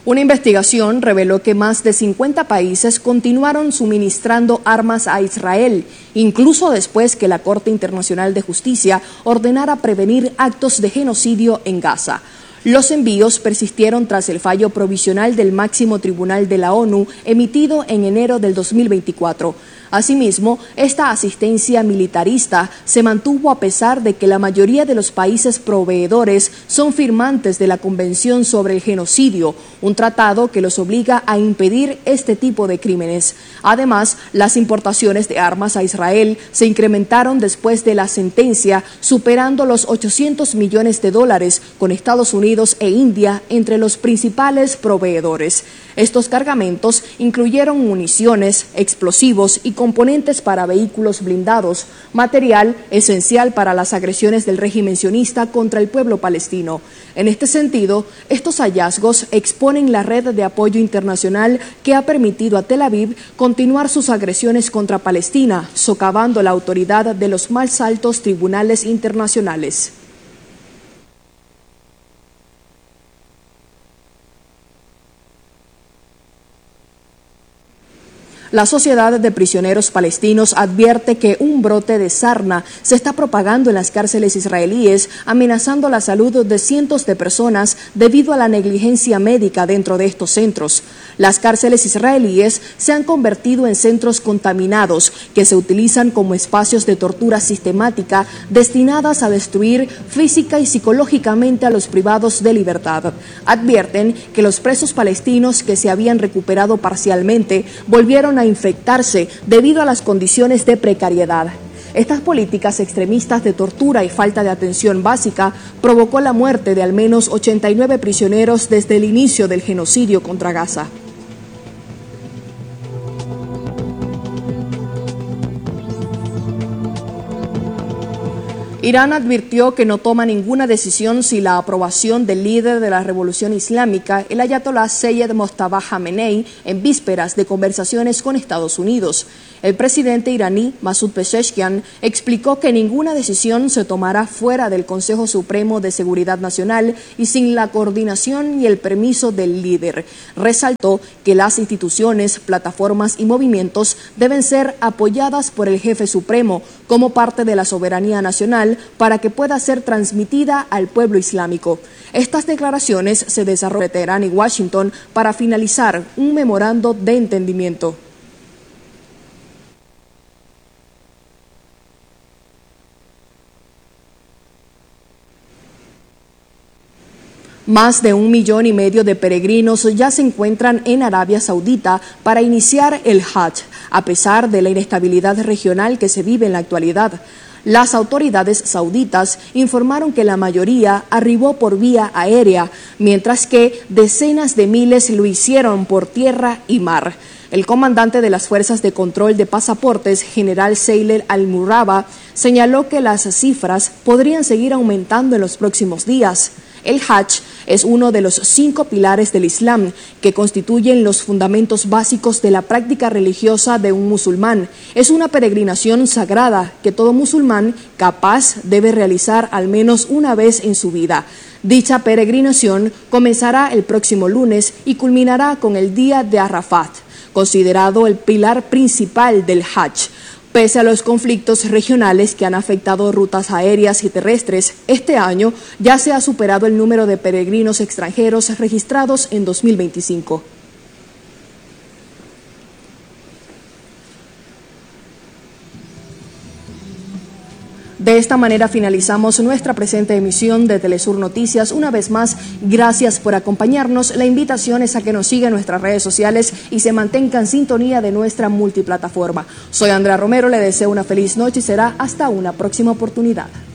Una investigación reveló que más de 50 países continuaron suministrando armas a Israel, incluso después que la Corte Internacional de Justicia ordenara prevenir actos de genocidio en Gaza. Los envíos persistieron tras el fallo provisional del máximo tribunal de la ONU emitido en enero del 2024. Asimismo, esta asistencia militarista se mantuvo a pesar de que la mayoría de los países proveedores son firmantes de la Convención sobre el Genocidio, un tratado que los obliga a impedir este tipo de crímenes. Además, las importaciones de armas a Israel se incrementaron después de la sentencia, superando los $800 millones, con Estados Unidos e India entre los principales proveedores. Estos cargamentos incluyeron municiones, explosivos y componentes para vehículos blindados, material esencial para las agresiones del régimen sionista contra el pueblo palestino. En este sentido, estos hallazgos exponen la red de apoyo internacional que ha permitido a Tel Aviv continuar sus agresiones contra Palestina, socavando la autoridad de los más altos tribunales internacionales. La Sociedad de Prisioneros Palestinos advierte que un brote de sarna se está propagando en las cárceles israelíes, amenazando la salud de cientos de personas debido a la negligencia médica dentro de estos centros. Las cárceles israelíes se han convertido en centros contaminados que se utilizan como espacios de tortura sistemática destinadas a destruir física y psicológicamente a los privados de libertad. Advierten que los presos palestinos que se habían recuperado parcialmente volvieron a infectarse debido a las condiciones de precariedad. Estas políticas extremistas de tortura y falta de atención básica provocó la muerte de al menos 89 prisioneros desde el inicio del genocidio contra Gaza. Irán advirtió que no toma ninguna decisión sin la aprobación del líder de la revolución islámica, el ayatolá Seyed Mojtaba Jamenei, en vísperas de conversaciones con Estados Unidos. El presidente iraní, Masoud Pezeshkian, explicó que ninguna decisión se tomará fuera del Consejo Supremo de Seguridad Nacional y sin la coordinación y el permiso del líder. Resaltó que las instituciones, plataformas y movimientos deben ser apoyadas por el jefe supremo como parte de la soberanía nacional para que pueda ser transmitida al pueblo islámico. Estas declaraciones se desarrollan en Teherán y Washington para finalizar un memorando de entendimiento. Más de 1,5 millones de peregrinos ya se encuentran en Arabia Saudita para iniciar el Hajj, a pesar de la inestabilidad regional que se vive en la actualidad. Las autoridades sauditas informaron que la mayoría arribó por vía aérea, mientras que decenas de miles lo hicieron por tierra y mar. El comandante de las Fuerzas de Control de Pasaportes, general Seiler Al-Murraba, señaló que las cifras podrían seguir aumentando en los próximos días. El Hajj es uno de los 5 pilares del Islam que constituyen los fundamentos básicos de la práctica religiosa de un musulmán. Es una peregrinación sagrada que todo musulmán capaz debe realizar al menos una vez en su vida. Dicha peregrinación comenzará el próximo lunes y culminará con el día de Arafat, considerado el pilar principal del Hajj. Pese a los conflictos regionales que han afectado rutas aéreas y terrestres, este año ya se ha superado el número de peregrinos extranjeros registrados en 2025. De esta manera finalizamos nuestra presente emisión de Telesur Noticias. Una vez más, gracias por acompañarnos. La invitación es a que nos sigan en nuestras redes sociales y se mantengan en sintonía de nuestra multiplataforma. Soy Andrea Romero, le deseo una feliz noche y será hasta una próxima oportunidad.